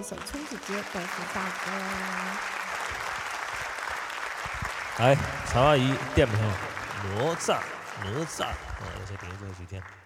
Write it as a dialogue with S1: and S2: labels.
S1: 一首春姐姐豆腐大哥。
S2: 来，曹阿姨点吼哪吒，哪吒，有些点这个曲听。